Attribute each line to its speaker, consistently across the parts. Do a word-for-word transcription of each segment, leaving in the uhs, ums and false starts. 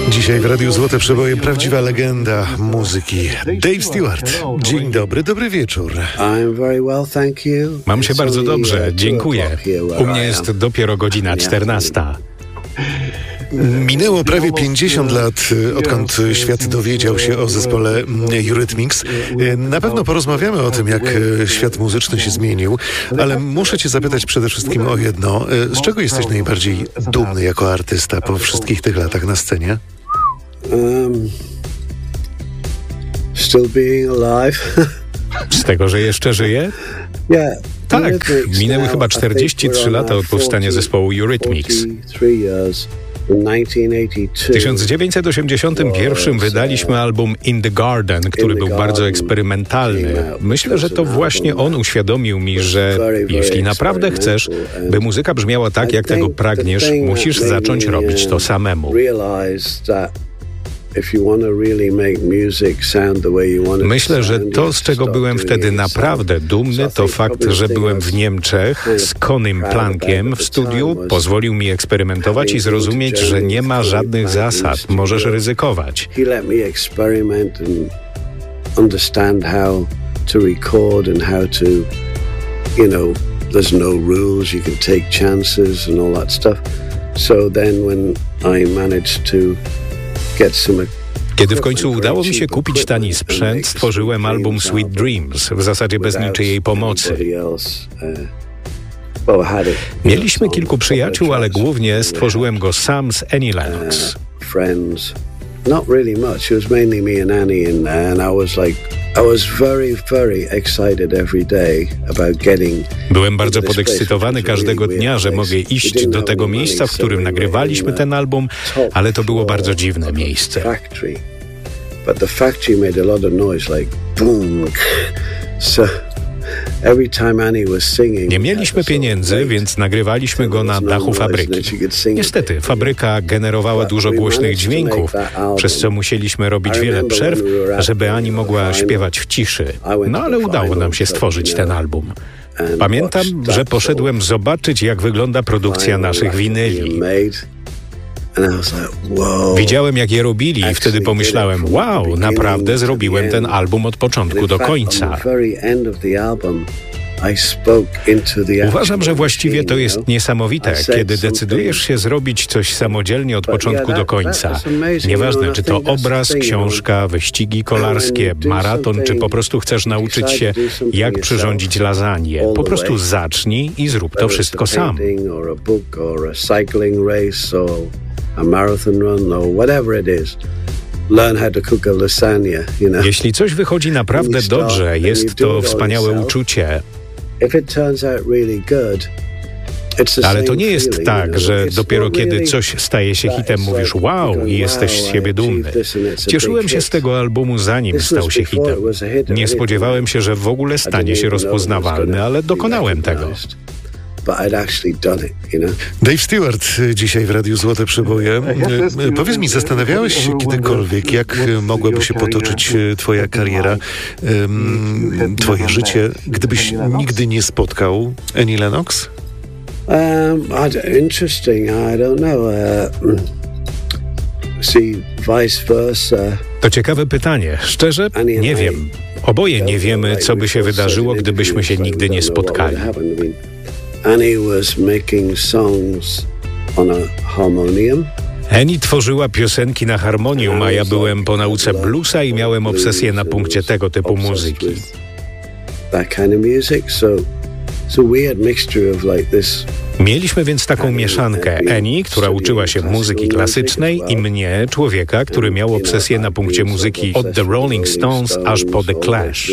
Speaker 1: Dzisiaj w Radiu Złote Przeboje prawdziwa legenda muzyki. Dave Stewart. Dzień dobry, dobry wieczór.
Speaker 2: Mam się bardzo dobrze, dziękuję. U mnie jest dopiero godzina czternasta.
Speaker 1: Minęło prawie pięćdziesiąt lat, odkąd świat dowiedział się o zespole Eurythmics. Na pewno porozmawiamy o tym, jak świat muzyczny się zmienił, ale muszę cię zapytać przede wszystkim o jedno. Z czego jesteś najbardziej dumny jako artysta po wszystkich tych latach na scenie?
Speaker 3: Um, still being alive.
Speaker 2: Z tego, że jeszcze żyję?
Speaker 3: Yeah.
Speaker 2: Tak, minęły chyba czterdzieści trzy lata od powstania zespołu Eurythmics. W tysiąc dziewięćset osiemdziesiątym pierwszym wydaliśmy album In the Garden, który był bardzo eksperymentalny. Myślę, że to właśnie on uświadomił mi, że jeśli naprawdę chcesz, by muzyka brzmiała tak, jak tego pragniesz, musisz zacząć robić to samemu. Myślę, że to, z czego byłem wtedy naprawdę dumny, to fakt, że byłem w Niemczech z Conym Plankiem w studiu. Pozwolił mi eksperymentować i zrozumieć, że nie ma żadnych zasad. Możesz ryzykować.
Speaker 3: There's no rules, you can take chances and all that stuff. So then when I managed to get some.
Speaker 2: Kiedy w końcu udało mi się kupić tani sprzęt, stworzyłem album Sweet Dreams, w zasadzie bez niczyjej pomocy. Mieliśmy kilku przyjaciół, ale głównie stworzyłem go sam z Annie Lennox.
Speaker 3: Not really much. It was mainly me and Annie in there, and I was like, I was very, very excited every day about getting.
Speaker 2: Byłem bardzo podekscytowany każdego dnia, że mogę iść do tego miejsca, w którym nagrywaliśmy ten album, ale to było bardzo dziwne miejsce.
Speaker 3: But the factory made a lot of noise, like boom. So every time Annie was singing.
Speaker 2: Nie mieliśmy pieniędzy, więc nagrywaliśmy go na dachu fabryki. Niestety, fabryka generowała dużo głośnych dźwięków, przez co musieliśmy robić wiele przerw, żeby Annie mogła śpiewać w ciszy. No ale udało nam się stworzyć ten album. Pamiętam, że poszedłem zobaczyć, jak wygląda produkcja naszych winyli. Widziałem, jak je robili i wtedy pomyślałem, wow, naprawdę zrobiłem ten album od początku do końca. Uważam, że właściwie to jest niesamowite, kiedy decydujesz się zrobić coś samodzielnie od początku do końca. Nieważne, czy to obraz, książka, wyścigi kolarskie, maraton, czy po prostu chcesz nauczyć się, jak przyrządzić lasagne. Po prostu zacznij i zrób to wszystko sam.
Speaker 3: A marathon run or whatever it is. Learn how to cook a lasagna, you know.
Speaker 2: Jeśli coś wychodzi naprawdę dobrze, jest to wspaniałe uczucie. Ale to nie jest tak, że dopiero kiedy coś staje się hitem, mówisz wow i jesteś z siebie dumny. Cieszyłem się z tego albumu, zanim stał się hitem. Nie spodziewałem się, że w ogóle stanie się rozpoznawalny, ale dokonałem tego.
Speaker 1: Dave Stewart dzisiaj w Radiu Złote Przeboje. Powiedz mi, zastanawiałeś się kiedykolwiek, jak mogłaby się potoczyć twoja kariera, twoje życie, gdybyś nigdy nie spotkał Annie Lennox?
Speaker 3: Um, interesting, I don't know. Uh, see, vice versa.
Speaker 2: To ciekawe pytanie. Szczerze, nie wiem. Oboje nie wiemy, co by się wydarzyło, gdybyśmy się nigdy nie spotkali.
Speaker 3: Annie was making songs on a harmonium.
Speaker 2: Annie tworzyła piosenki na harmonium, a ja byłem po nauce bluesa i miałem obsesję na punkcie tego typu muzyki. Mieliśmy więc taką mieszankę. Annie, która uczyła się muzyki klasycznej, i mnie, człowieka, który miał obsesję na punkcie muzyki od The Rolling Stones aż po The Clash.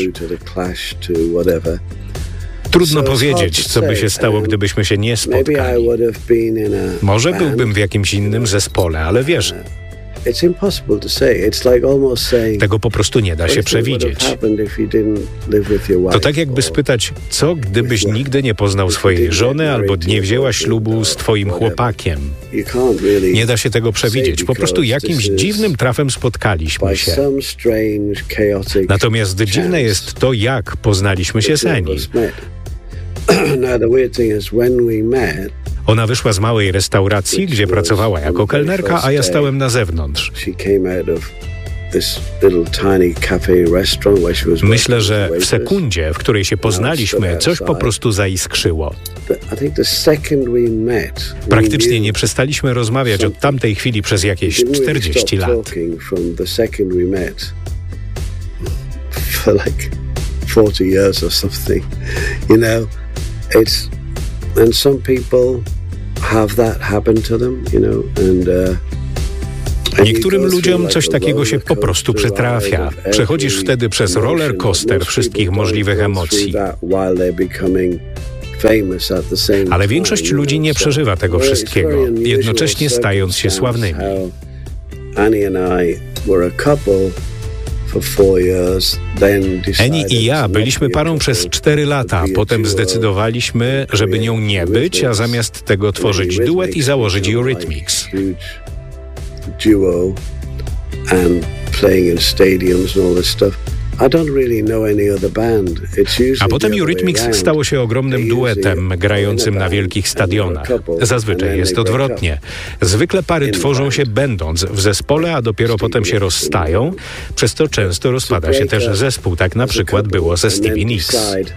Speaker 2: Trudno powiedzieć, co by się stało, gdybyśmy się nie spotkali. Może byłbym w jakimś innym zespole, ale wiesz, tego po prostu nie da się przewidzieć. To tak jakby spytać, co gdybyś nigdy nie poznał swojej żony albo nie wzięła ślubu z twoim chłopakiem. Nie da się tego przewidzieć. Po prostu jakimś dziwnym trafem spotkaliśmy się. Natomiast dziwne jest to, jak poznaliśmy się z Annie. Ona wyszła z małej restauracji, gdzie pracowała jako kelnerka, a ja stałem na zewnątrz. Myślę, że w sekundzie, w której się poznaliśmy, coś po prostu zaiskrzyło. Praktycznie nie przestaliśmy rozmawiać od tamtej chwili przez jakieś czterdzieści lat.
Speaker 3: And some people have that happen to them, you know, and uh,
Speaker 2: Niektórym ludziom coś takiego się po prostu przytrafia. Przechodzisz wtedy przez roller coaster wszystkich możliwych emocji. Ale większość ludzi nie przeżywa tego wszystkiego, jednocześnie stając się sławnymi. Annie i ja byliśmy parą przez cztery lata, potem zdecydowaliśmy, żeby nią nie być, a zamiast tego tworzyć duet i założyć Eurythmics. A potem Eurythmics stało się ogromnym duetem, grającym na wielkich stadionach. Zazwyczaj jest odwrotnie. Zwykle pary tworzą się będąc w zespole, a dopiero potem się rozstają, przez to często rozpada się też zespół. Tak na przykład było ze Stevie Nicks.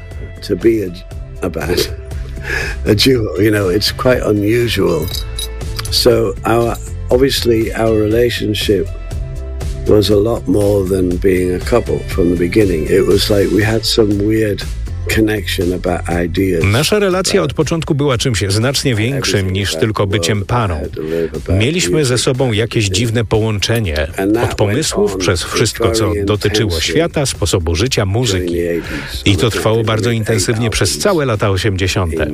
Speaker 3: Was a lot more than being a couple from the beginning. It was like we had some weird connection about ideas.
Speaker 2: Nasza relacja od początku była czymś znacznie większym niż tylko byciem parą. Mieliśmy ze sobą jakieś dziwne połączenie. Od pomysłów przez wszystko, co dotyczyło świata, sposobu życia, muzyki. I to trwało bardzo intensywnie przez całe lata osiemdziesiąte.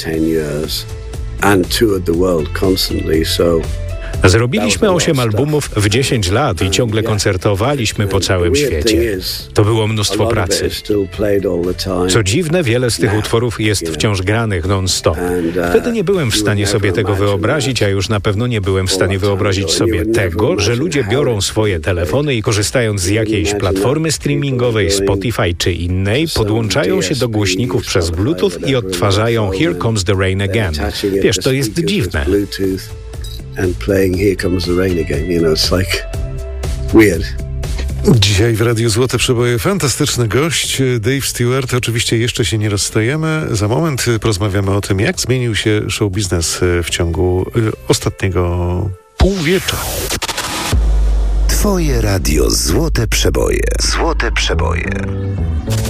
Speaker 3: And toured the world constantly, so
Speaker 2: Zrobiliśmy osiem albumów w dziesięć lat i ciągle koncertowaliśmy po całym świecie. To było mnóstwo pracy. Co dziwne, wiele z tych utworów jest wciąż granych non-stop. Wtedy nie byłem w stanie sobie tego wyobrazić, a już na pewno nie byłem w stanie wyobrazić sobie tego, że ludzie biorą swoje telefony i korzystając z jakiejś platformy streamingowej, Spotify czy innej, podłączają się do głośników przez Bluetooth i odtwarzają Here Comes the Rain Again. Wiesz, to jest dziwne.
Speaker 3: And playing Here Comes the Rain Again, you know, it's like weird.
Speaker 1: Dzisiaj w Radiu Złote Przeboje fantastyczny gość, Dave Stewart. Oczywiście jeszcze się nie rozstajemy. Za moment porozmawiamy o tym, jak zmienił się show biznes w ciągu ostatniego półwiecza.
Speaker 4: Twoje Radio Złote Przeboje. Złote Przeboje.